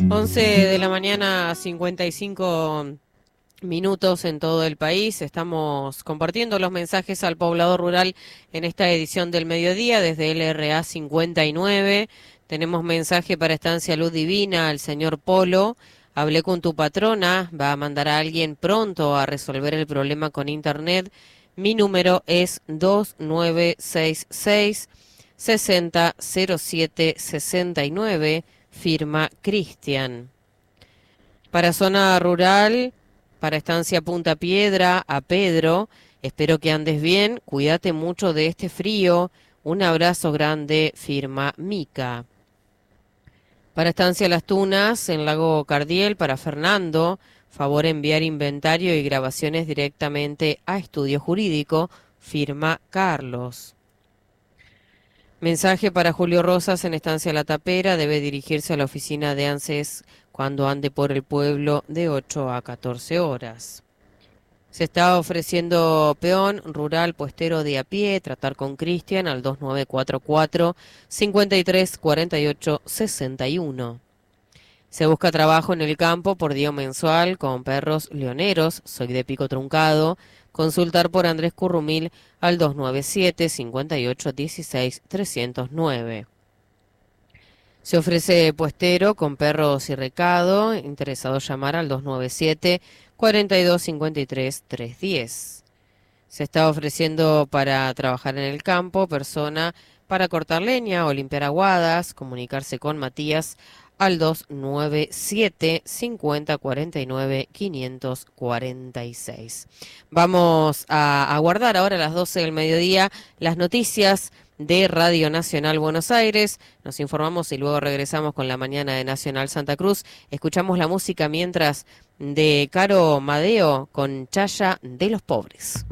11 de la mañana, 55 minutos en todo el país. Estamos compartiendo los mensajes al poblador rural en esta edición del mediodía desde LRA 59. Tenemos mensaje para Estancia Luz Divina, al señor Polo. Hablé con tu patrona, va a mandar a alguien pronto a resolver el problema con internet. Mi número es 2966 600769, firma Cristian. Para zona rural, para Estancia Punta Piedra, a Pedro, espero que andes bien, cuídate mucho de este frío, un abrazo grande, firma Mica. Para Estancia Las Tunas, en Lago Cardiel, para Fernando, favor enviar inventario y grabaciones directamente a Estudio Jurídico, firma Carlos. Mensaje para Julio Rosas en Estancia La Tapera, debe dirigirse a la oficina de ANSES cuando ande por el pueblo de 8 a 14 horas. Se está ofreciendo peón, rural, puestero de a pie, tratar con Cristian al 2944 5348 61. Se busca trabajo en el campo por día mensual con perros leoneros, soy de Pico Truncado. Consultar por Andrés Currumil al 297 58 16 309. Se ofrece puestero con perros y recado, interesado llamar al 297 42 53 310. Se está ofreciendo para trabajar en el campo, persona para cortar leña o limpiar aguadas, comunicarse con Matías al 297 50 49 546. Vamos a aguardar ahora a las 12 del mediodía las noticias de Radio Nacional Buenos Aires. Nos informamos y luego regresamos con la mañana de Nacional Santa Cruz. Escuchamos la música mientras de Caro Madeo con Chaya de los Pobres.